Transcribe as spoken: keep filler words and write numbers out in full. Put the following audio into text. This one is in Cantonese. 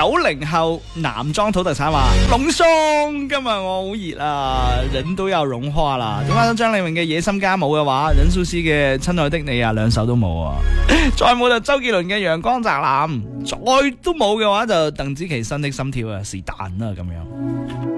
九零後男裝土特產話龍松，今日我好熱啊，人都有融化啦。點解張麗穎嘅野心家冇嘅話，任素汐嘅親愛的你啊，兩首都冇啊。再冇就周杰倫嘅陽光宅男，再都冇嘅話就鄧紫棋新的心跳啊，是但啦咁樣。